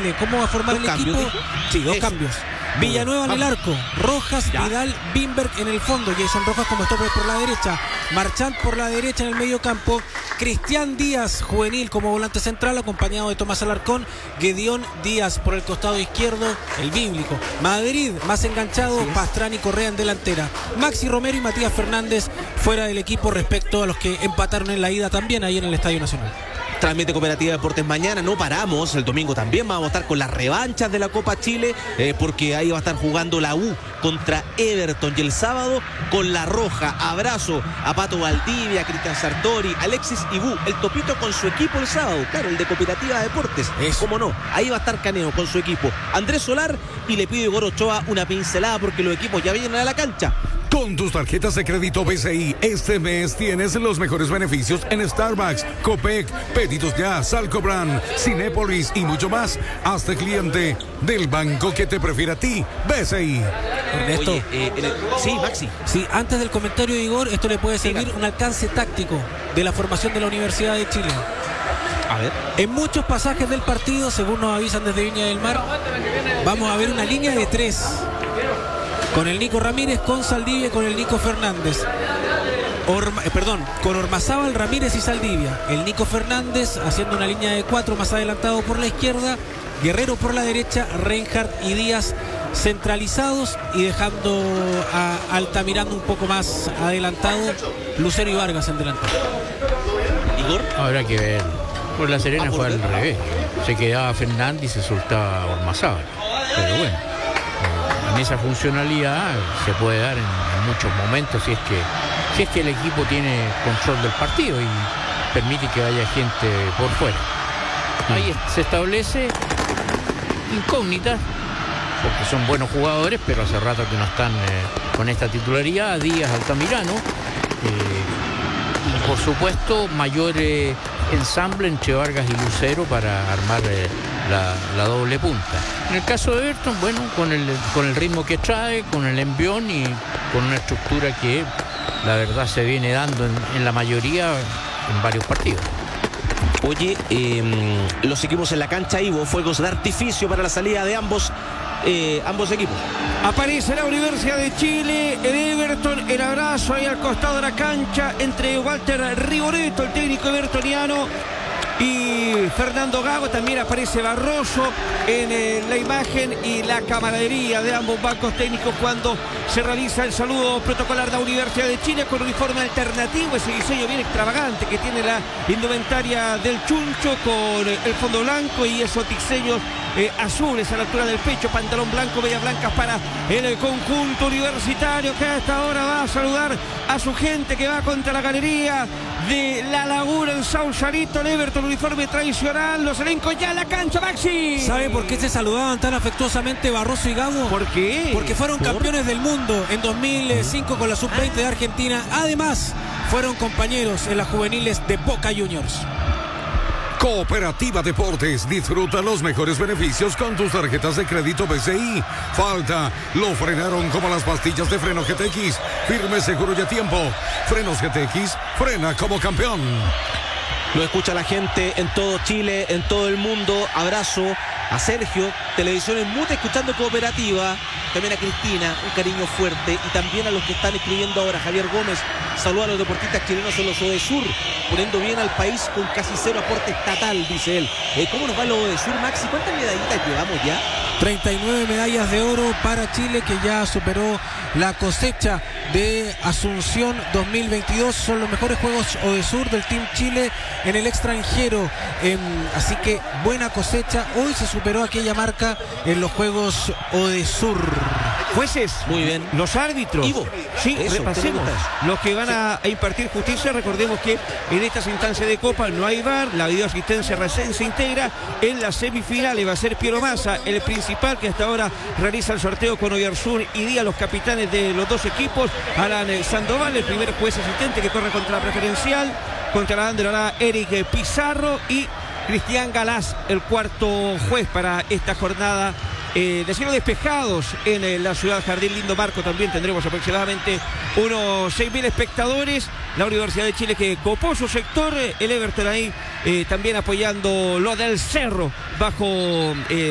Chile. ¿Cómo va a formar el equipo? Sí, dos cambios. Villanueva en el arco, Rojas, Vidal, Bimberg en el fondo, Jason Rojas como stopper por la derecha, Marchand por la derecha en el medio campo, Cristian Díaz, juvenil como volante central, acompañado de Tomás Alarcón, Gedeón Díaz por el costado izquierdo, el bíblico, Madrid más enganchado, Pastrán y Correa en delantera, Maxi Romero y Matías Fernández fuera del equipo respecto a los que empataron en la ida también ahí en el Estadio Nacional. Transmite Cooperativa Deportes mañana, no paramos, el domingo también vamos a estar con las revanchas de la Copa Chile, porque ahí va a estar jugando la U contra Everton, y el sábado con la Roja. Abrazo a Pato Valdivia, Cristian Sartori, Alexis Ibú, el Topito con su equipo el sábado, claro, el de Cooperativa Deportes, cómo no, ahí va a estar Caneo con su equipo, Andrés Solar, y le pido a Igor Ochoa una pincelada porque los equipos ya vienen a la cancha. Con tus tarjetas de crédito BCI, este mes tienes los mejores beneficios en Starbucks, Copec, Pedidos Ya, Salcobran, Cinépolis y mucho más. Hazte cliente del banco que te prefiere a ti, BCI. Ernesto. Oye, sí, Maxi. Sí, antes del comentario de Igor, esto le puede servir un alcance táctico de la formación de la Universidad de Chile. A ver. En muchos pasajes del partido, según nos avisan desde Viña del Mar, vamos a ver una línea de 3. Con el Nico Ramírez, con Saldivia y con el Nico Fernández. Con Ormazábal, Ramírez y Saldivia. El Nico Fernández haciendo una línea de 4 más adelantado por la izquierda. Guerrero por la derecha, Reinhardt y Díaz centralizados y dejando a Altamirano un poco más adelantado. Lucero y Vargas en delantero. Igor. Habrá que ver. Por La Serena fue al revés. Se quedaba Fernández y se soltaba Ormazábal. Pero bueno. En esa funcionalidad se puede dar en muchos momentos si es que el equipo tiene control del partido y permite que haya gente por fuera. Ahí se establece incógnitas porque son buenos jugadores, pero hace rato que no están con esta titularidad. Díaz, Altamirano y por supuesto mayor ensamble entre Vargas y Lucero para armar la doble punta. En el caso de Everton, bueno, con el ritmo que trae, con el envión y con una estructura que la verdad se viene dando en la mayoría en varios partidos. Oye, los equipos en la cancha, Ivo, fuegos de artificio para la salida de ambos equipos. Aparece la Universidad de Chile, el Everton, el abrazo ahí al costado de la cancha entre Walter Rigoretto, el técnico evertoniano, y Fernando Gago. También aparece Barroso en la imagen y la camaradería de ambos bancos técnicos cuando se realiza el saludo protocolar de la Universidad de Chile con uniforme alternativo, ese diseño bien extravagante que tiene la indumentaria del Chuncho con el fondo blanco y esos diseños azules a la altura del pecho, pantalón blanco, medias blancas para el conjunto universitario que a esta hora va a saludar a su gente que va contra la galería de La Laguna en Sausalito. El Everton, uniforme tradicional, los elencos ya en la cancha, Maxi. ¿Sabe por qué se saludaban tan afectuosamente Barroso y Gago? ¿Por qué? Porque fueron campeones del mundo en 2005 con la Sub-20 de Argentina. Además, fueron compañeros en las juveniles de Boca Juniors. Cooperativa Deportes, disfruta los mejores beneficios con tus tarjetas de crédito BCI. Falta, lo frenaron como las pastillas de freno GTX. Firme, seguro y a tiempo. Frenos GTX, frena como campeón. Lo escucha la gente en todo Chile, en todo el mundo. Abrazo a Sergio, Televisión en Mute, escuchando Cooperativa. También a Cristina, un cariño fuerte. Y también a los que están escribiendo ahora. Javier Gómez, saluda a los deportistas chilenos en los ODESUR, poniendo bien al país con casi 0 aporte estatal, dice él. ¿Cómo nos va los ODESUR, Maxi? ¿Cuántas medallitas llevamos ya? 39 medallas de oro para Chile, que ya superó la cosecha de Asunción 2022. Son los mejores juegos ODESUR del Team Chile en el extranjero. Así que buena cosecha. Hoy se superó aquella marca en los juegos ODESUR. Jueces, muy bien. Los árbitros, Ivo, sí, repasemos los que van a impartir justicia. Recordemos que en estas instancias de Copa no hay VAR, la videoasistencia recién se integra. En las semifinales va a ser Piero Massa, el principal, que hasta ahora realiza el sorteo con Oyarzún y Díaz, los capitanes de los dos equipos. Alan Sandoval, el primer juez asistente que corre contra la preferencial. Contra la bandera hará Eric Pizarro y Cristian Galás, el cuarto juez para esta jornada de cielo despejados en la ciudad Jardín Lindo Marco. También tendremos aproximadamente unos 6.000 espectadores. La Universidad de Chile que copó su sector, el Everton ahí también apoyando lo del Cerro bajo